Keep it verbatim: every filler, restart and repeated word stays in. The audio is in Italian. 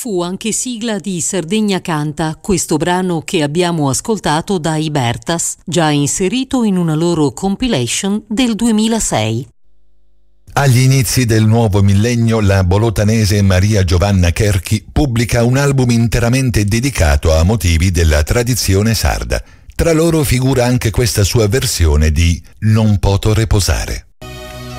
Fu anche sigla di Sardegna Canta, questo brano che abbiamo ascoltato dai Bertas, già inserito in una loro compilation del duemilasei. Agli inizi del nuovo millennio, la bolotanese Maria Giovanna Cherchi pubblica un album interamente dedicato a motivi della tradizione sarda. Tra loro figura anche questa sua versione di Non poto reposare.